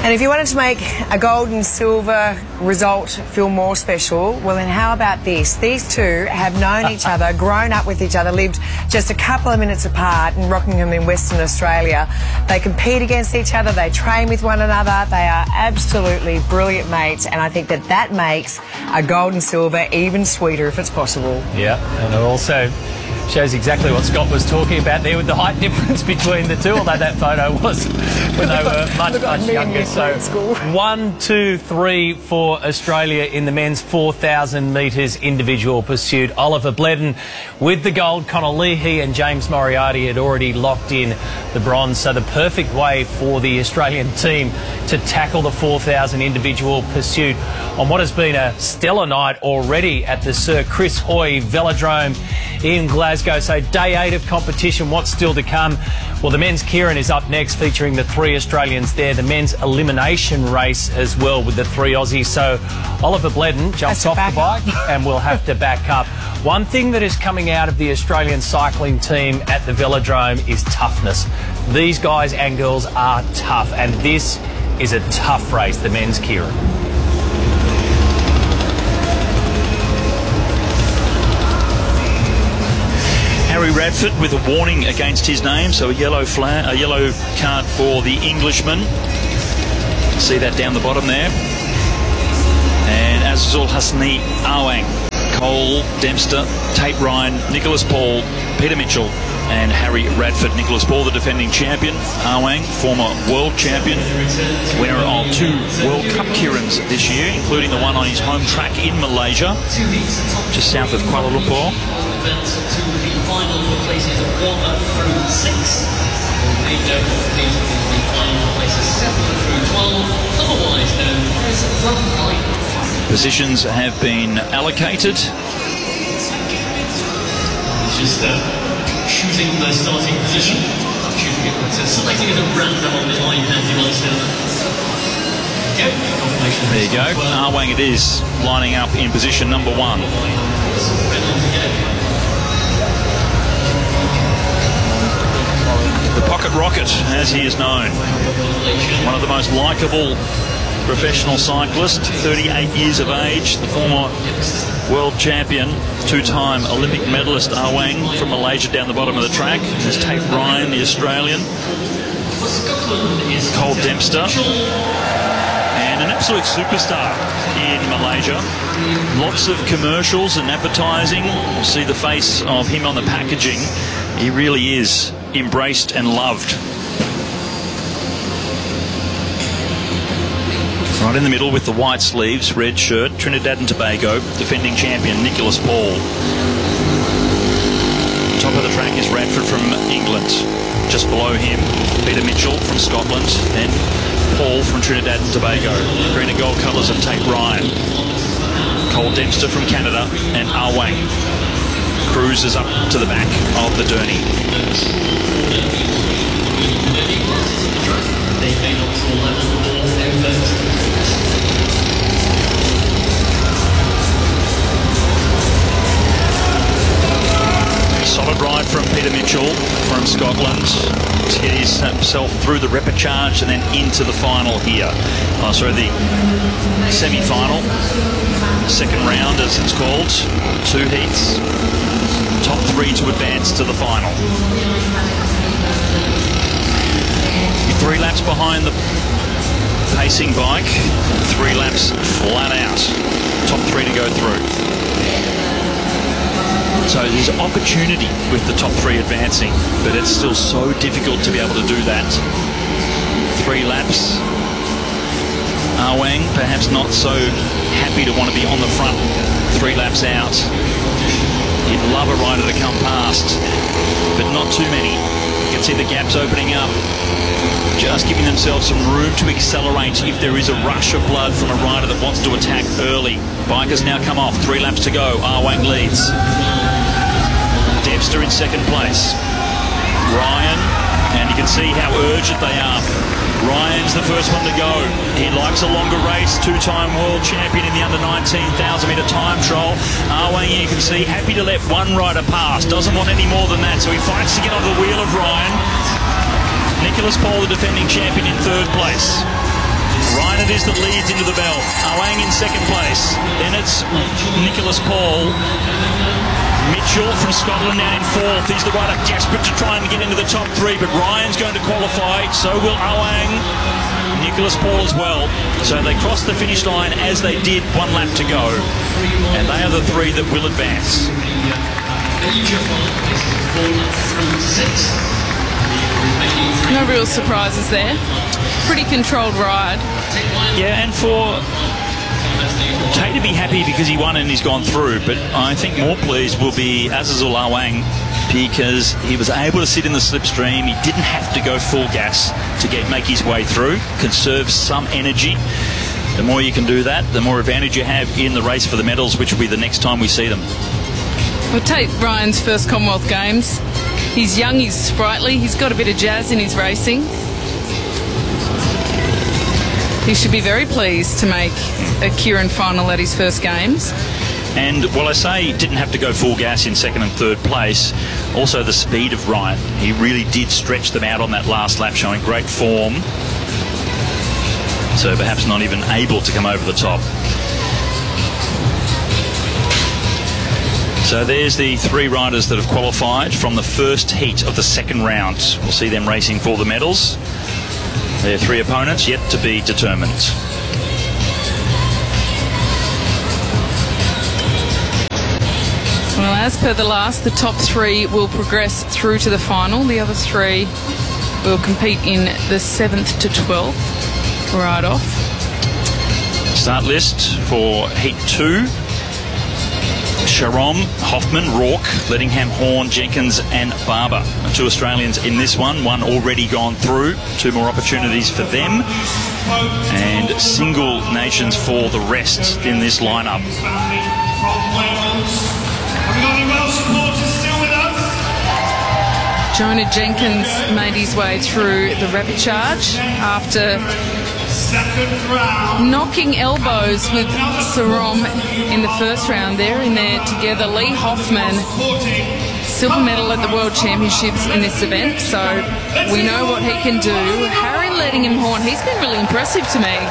And if you wanted to make a gold and silver result feel more special, well then how about this? These two have known each other, grown up with each other, lived just a couple of minutes apart in Rockingham in Western Australia. They compete against each other, they train with one another, they are absolutely brilliant mates, and I think that that makes a gold and silver even sweeter if it's possible. Yeah, and it also shows exactly what Scott was talking about there with the height difference between the two, although that photo was when they were much younger. So 1, 2, 3 for Australia in the men's 4,000 metres individual pursuit. Oliver Bledden with the gold. Connor Leahy and James Moriarty had already locked in the bronze. So the perfect way for the Australian team to tackle the 4,000 individual pursuit on what has been a stellar night already at the Sir Chris Hoy Velodrome in Glasgow. So day 8 of competition, what's still to come? Well, the men's Keirin is up next, featuring the 3 Australians there. The men's elimination race as well with the 3 Aussies. So Oliver Bledden jumps off the bike and will have to back up. One thing that is coming out of the Australian cycling team at the Velodrome is toughness. These guys and girls are tough, and this is a tough race, the men's Keirin. Harry Radford with a warning against his name, so a yellow card for the Englishman. See that down the bottom there. And Azizul Hasni Awang, Cole Dempster, Tate Ryan, Nicholas Paul, Peter Mitchell and Harry Radford. Nicholas Paul, the defending champion. Awang, former world champion, winner of 2 World Cup Keirins this year, including the one on his home track in Malaysia, just south of Kuala Lumpur. Positions have been allocated. Just choosing the starting position, selecting it at random on the iPad device now. There you go. Awang it is, lining up in position number 1. The Pocket Rocket, as he is known. One of the most likeable professional cyclists, 38 years of age, the former world champion, 2-time Olympic medalist Awang from Malaysia down the bottom of the track. There's Tate Ryan, the Australian. Cole Dempster. And an absolute superstar in Malaysia. Lots of commercials and advertising. You see the face of him on the packaging. He really is embraced and loved. Right in the middle with the white sleeves, red shirt, Trinidad and Tobago, defending champion Nicholas Paul. Top of the track is Radford from England. Just below him, Peter Mitchell from Scotland, and Paul from Trinidad and Tobago. Green and gold colours of Tate Ryan. Cole Dempster from Canada, and Awang cruises up to the back of the Derny. Solid ride from Peter Mitchell from Scotland to get himself through the repechage and then into the final here. The semi-final, second round as it's called, 2 heats, top 3 to advance to the final. 3 laps behind the pacing bike, 3 laps flat out, top 3 to go through. So there's opportunity with the top 3 advancing, but it's still so difficult to be able to do that. 3 laps. Awang perhaps not so happy to want to be on the front 3 laps out. He'd love a rider to come past, but not too many. You can see the gaps opening up, just giving themselves some room to accelerate if there is a rush of blood from a rider that wants to attack early. Bike has now come off, 3 laps to go. Awang leads. Dempster in second place. Ryan, and you can see how urgent they are. Ryan's the first one to go. He likes a longer race, 2-time world champion in the under 19,000 metre time trial. Awang, you can see, happy to let one rider pass, doesn't want any more than that, so he fights to get onto the wheel of Ryan. Nicholas Paul, the defending champion, in third place. Ryan it is that leads into the bell. Awang in second place. Then it's Nicholas Paul. Mitchell from Scotland down in fourth. He's the rider desperate to try and get into the top three, but Ryan's going to qualify. So will Awang. Nicholas Paul as well. So they cross the finish line as they did 1 lap to go. And they are the three that will advance. No real surprises there. Pretty controlled ride. Yeah, and for Tate to be happy because he won and he's gone through, but I think more pleased will be Azizul Awang because he was able to sit in the slipstream. He didn't have to go full gas to make his way through, conserve some energy. The more you can do that, the more advantage you have in the race for the medals, which will be the next time we see them. Well, Tate Ryan's first Commonwealth Games. He's young, he's sprightly, he's got a bit of jazz in his racing. He should be very pleased to make a Keirin final at his first Games. And while I say he didn't have to go full gas in second and third place, also the speed of Ryan. He really did stretch them out on that last lap, showing great form. So perhaps not even able to come over the top. So there's the three riders that have qualified from the first heat of the second round. We'll see them racing for the medals. Their three opponents yet to be determined. Well, as per the last, the top three will progress through to the final. The other three will compete in the 7th to 12th ride-off. Start list for Heat 2. Sharon, Hoffman, Rourke, Lettingham, Horn, Jenkins and Barber. 2 Australians in this one already gone through. 2 more opportunities for them. And single nations for the rest in this lineup. Jonah Jenkins made his way through the repechage after knocking elbows with Sarom in the first round. They're in there together. Lee Hoffman, silver medal at the World Championships in this event, so we know what he can do. Harry Lettingham-Horn, he's been really impressive to me.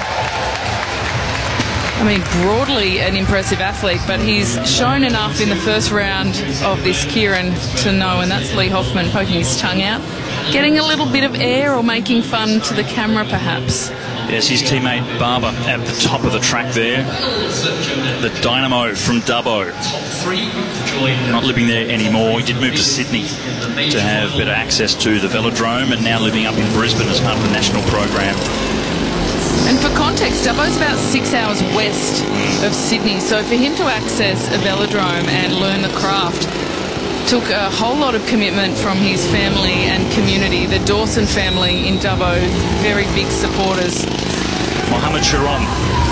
I mean, broadly an impressive athlete, but he's shown enough in the first round of this Keirin to know, and that's Lee Hoffman poking his tongue out, getting a little bit of air or making fun to the camera perhaps. Yes, his teammate Barber at the top of the track there. The Dynamo from Dubbo. Not living there anymore. He did move to Sydney to have better access to the velodrome, and now living up in Brisbane as part of the national program. And for context, Dubbo's about 6 hours west of Sydney, so for him to access a velodrome and learn the craft took a whole lot of commitment from his family and community. The Dawson family in Dubbo, very big supporters. Mohammed Sharon,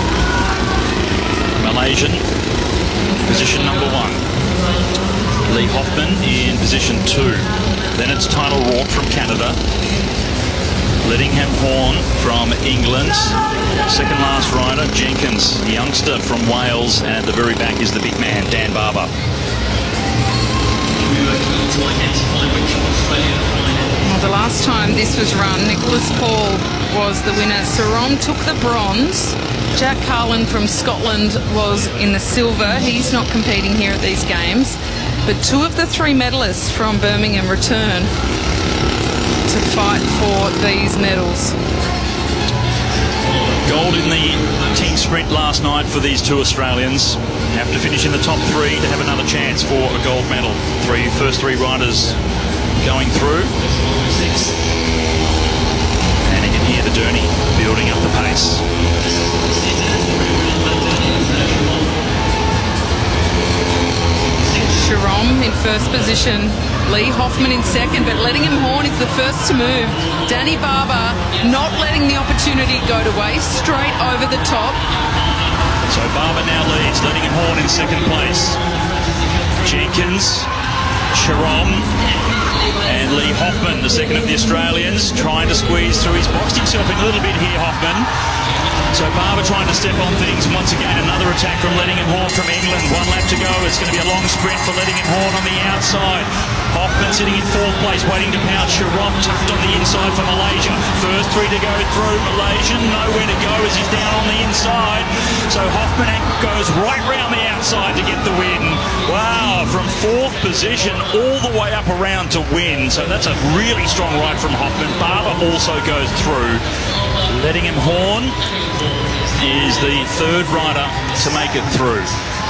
Malaysian, position number 1. Lee Hoffman in position 2. Then it's Tyler Rourke from Canada. Lettingham-Horn from England. Second last rider, Jenkins, the youngster from Wales. And at the very back is the big man, Dan Barber. Well, the last time this was run, Nicholas Paul was the winner. Sarom took the bronze. Jack Harlan from Scotland was in the silver. He's not competing here at these games. But 2 of the 3 medalists from Birmingham return to fight for these medals. Gold in the team sprint last night for these 2 Australians. Have to finish in the top 3 to have another chance for a gold medal. First three riders going through. And you can hear the journey building up the pace. Sharon in first position, Lee Hoffman in second, but Lettingham-Horn is the first to move. Danny Barber not letting the opportunity go to waste, straight over the top. So Barber now leads, Lettingham-Horn in second place. Jenkins, Sharon and Lee Hoffman, the second of the Australians, trying to squeeze through. He's boxed himself in a little bit here, Hoffman. So Barber trying to step on things. Once again, another attack from Lettingham-Horn from England. 1 lap to go. It's going to be a long sprint for Lettingham-Horn on the outside. Hoffman sitting in 4th place, waiting to pounce. Sharon tucked on the inside for Malaysia. First 3 to go through. Malaysian nowhere to go as he's down on the inside. So Hoffman goes right round the outside to get the win. Wow, from 4th position all the way up around to win. So that's a really strong ride from Hoffman. Barber also goes through. Letting him Horn is the 3rd rider to make it through.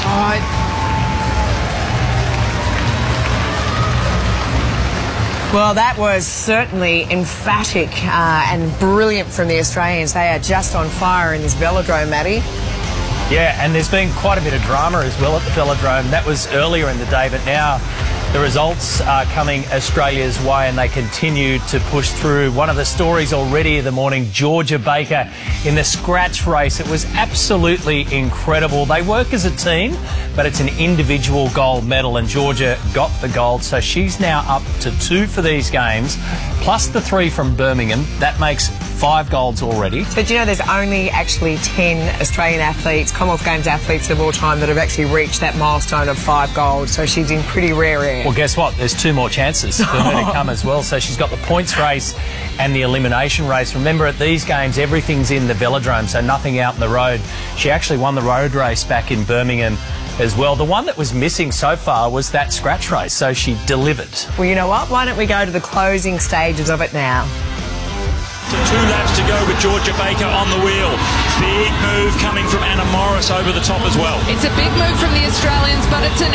Well, that was certainly emphatic and brilliant from the Australians. They are just on fire in this velodrome, Maddie. Yeah, and there's been quite a bit of drama as well at the velodrome. That was earlier in the day, but now the results are coming Australia's way and they continue to push through. One of the stories already of the morning, Georgia Baker in the scratch race. It was absolutely incredible. They work as a team, but it's an individual gold medal and Georgia got the gold. So she's now up to 2 for these games, plus the 3 from Birmingham. That makes 5 golds already. So do you know there's only actually 10 Australian athletes, Commonwealth Games athletes of all time, that have actually reached that milestone of 5 golds. So she's in pretty rare air. Well, guess what? There's 2 more chances for her to come as well. So she's got the points race and the elimination race. Remember, at these games, everything's in the velodrome, so nothing out in the road. She actually won the road race back in Birmingham as well. The one that was missing so far was that scratch race, so she delivered. Well, you know what? Why don't we go to the closing stages of it now? 2 laps to go with Georgia Baker on the wheel. Big move coming from Anna Morris over the top as well. It's a big move from the Australians, but it's an